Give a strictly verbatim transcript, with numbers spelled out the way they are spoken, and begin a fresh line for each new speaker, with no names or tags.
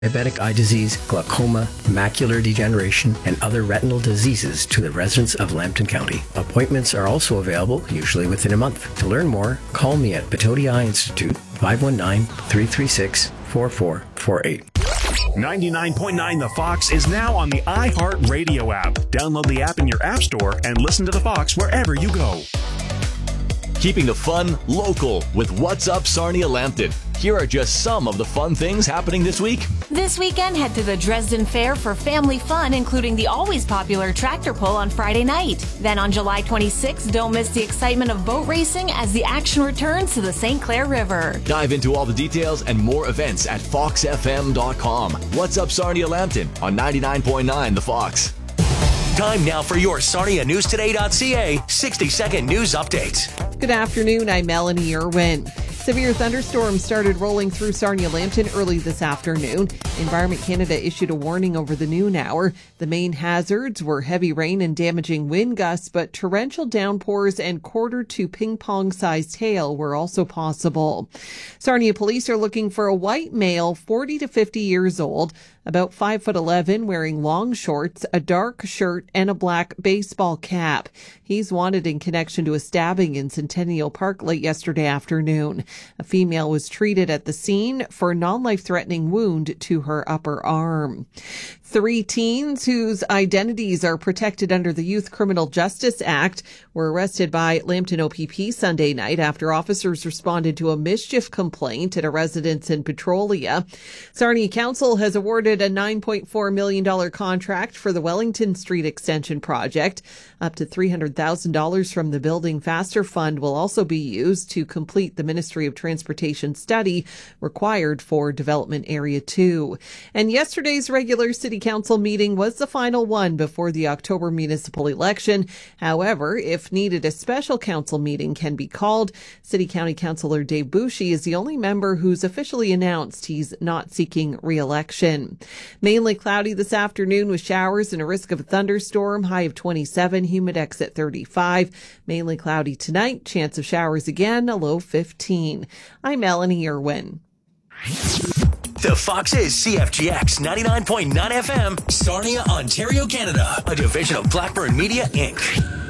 diabetic eye disease, glaucoma, macular degeneration, and other retinal diseases to the residents of Lambton County. Appointments are also available, usually within a month. To learn more, call me at Batoti Eye Institute, five one nine, three three six, four four four eight.
ninety-nine point nine The Fox is now on the iHeartRadio app. Download the app in your app store and listen to The Fox wherever you go.
Keeping the fun local with What's Up Sarnia Lambton. Here are just some of the fun things happening this week.
This weekend, head to the Dresden Fair for family fun, including the always popular tractor pull on Friday night. Then on July twenty-sixth, don't miss the excitement of boat racing as the action returns to the Saint Clair River.
Dive into all the details and more events at fox f m dot com. What's Up Sarnia Lambton on ninety-nine point nine The Fox.
Time now for your Sarnia News Today dot c a sixty second news updates.
Good afternoon, I'm Melanie Irwin. Severe thunderstorms started rolling through Sarnia-Lambton early this afternoon. Environment Canada issued a warning over the noon hour. The main hazards were heavy rain and damaging wind gusts, but torrential downpours and quarter to ping-pong-sized hail were also possible. Sarnia police are looking for a white male, forty to fifty years old, about five foot eleven, wearing long shorts, a dark shirt, and a black baseball cap. He's wanted in connection to a stabbing in Centennial Park late yesterday afternoon. A female was treated at the scene for a non-life-threatening wound to her upper arm. Three teens whose identities are protected under the Youth Criminal Justice Act were arrested by Lambton O P P Sunday night after officers responded to a mischief complaint at a residence in Petrolia. Sarnia Council has awarded a nine point four million dollars contract for the Wellington Street Extension project. Up to three hundred thousand dollars from the Building Faster Fund will also be used to complete the Ministry of Transportation study required for Development Area two. And yesterday's regular City Council meeting was the final one before the October municipal election. However, if needed, a special council meeting can be called. City County Councillor Dave Bouchey is the only member who's officially announced he's not seeking re-election. Mainly cloudy this afternoon with showers and a risk of a thunderstorm, high of twenty-seven, humidex at thirty-five. Mainly cloudy tonight, chance of showers again, a low fifteen. I'm Melanie Irwin.
The Fox is C F G X ninety-nine point nine F M, Sarnia, Ontario, Canada, a division of Blackburn Media, Incorporated.